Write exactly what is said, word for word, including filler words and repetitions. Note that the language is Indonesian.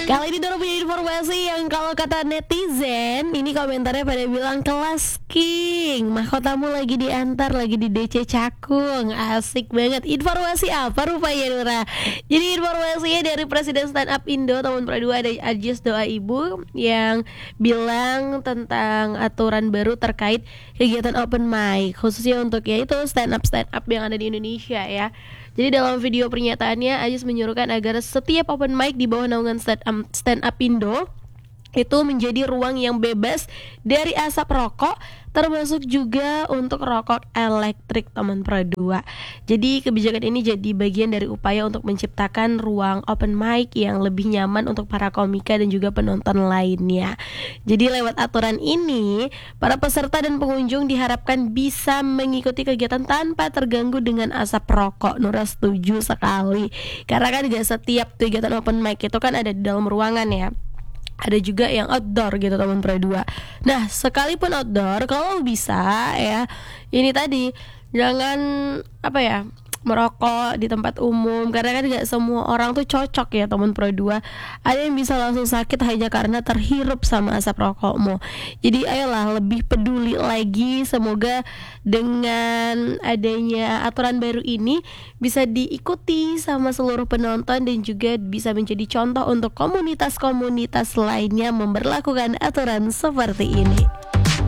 Kali ini Dora punya informasi yang kalau kata netizen, ini komentarnya pada bilang kelas king, mahkotamu lagi diantar, lagi di D C Cakung. Asik banget. Informasi apa rupanya Dora? Jadi informasinya dari Presiden Stand Up Indo tahun dua ada Ajis Doa Ibu yang bilang tentang aturan baru terkait kegiatan open mic, khususnya untuk yaitu stand up stand up yang ada di Indonesia ya. Jadi dalam video pernyataannya, Ajis menyuruhkan agar setiap open mic di bawah naungan stand up, stand up Indo itu menjadi ruang yang bebas dari asap rokok, termasuk juga untuk rokok elektrik, teman Pro dua. Jadi kebijakan ini jadi bagian dari upaya untuk menciptakan ruang open mic yang lebih nyaman untuk para komika dan juga penonton lainnya. Jadi lewat aturan ini, para peserta dan pengunjung diharapkan bisa mengikuti kegiatan tanpa terganggu dengan asap rokok. Nura setuju sekali, karena kan gak setiap kegiatan open mic itu kan ada di dalam ruangan ya. Ada juga yang outdoor gitu teman Pro dua. Nah, sekalipun outdoor, kalau bisa ya, ini tadi jangan apa ya, merokok di tempat umum, karena kan gak semua orang tuh cocok ya teman Pro dua. Ada yang bisa langsung sakit hanya karena terhirup sama asap rokokmu. Jadi ayolah lebih peduli lagi. Semoga dengan adanya aturan baru ini bisa diikuti sama seluruh penonton dan juga bisa menjadi contoh untuk komunitas-komunitas lainnya memberlakukan aturan seperti ini.